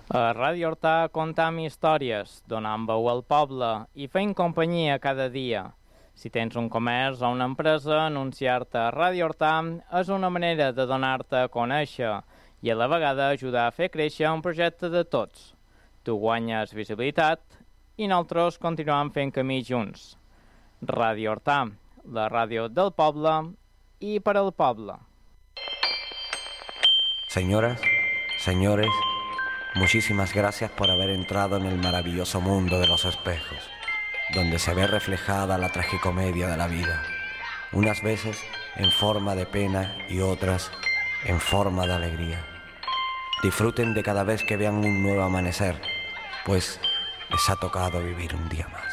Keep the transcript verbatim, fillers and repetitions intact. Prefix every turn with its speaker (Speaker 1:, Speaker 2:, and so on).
Speaker 1: A Ràdio Horta contam històries, donant veu al poble i fent companyia cada dia. Si tens un comerç o una empresa, anunciar-te a Ràdio Horta és una manera de donar-te a conèixer i a la vegada ajudar a fer créixer un projecte de tots. Tu guanyes visibilitat i nosaltres continuem fent camí junts. Ràdio Horta, la ràdio del poble i per al poble.
Speaker 2: Señoras, señores, muchísimas gracias por haber entrado en el maravilloso mundo de los espejos, donde se ve reflejada la tragicomedia de la vida, unas veces en forma de pena y otras en forma de alegría. Disfruten de cada vez que vean un nuevo amanecer, pues les ha tocado vivir un día más.